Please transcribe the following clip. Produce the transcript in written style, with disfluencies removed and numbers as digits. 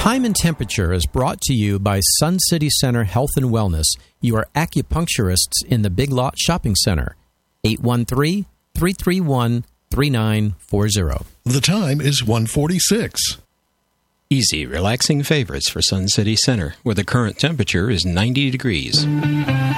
Time and Temperature is brought to you by Sun City Center Health and Wellness, your acupuncturists in the Big Lot Shopping Center. 813-331-3940. The time is 1:46. Easy, relaxing favorites for Sun City Center, where the current temperature is 90 degrees.